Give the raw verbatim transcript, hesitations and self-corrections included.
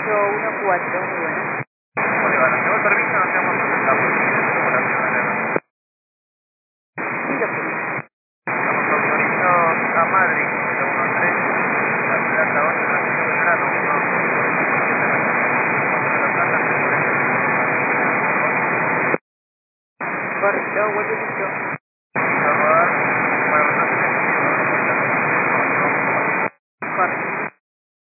ocho uno cuatro, muy bueno. Bolívar, ¿tengo el permiso? Nos quedamos en la posición de circulación de la... Sí, lo que Estamos autorizados a Madrid, de uno tres, la plata ocho, la ciudad de verano, uno de la plata, correcto, vuelve listo.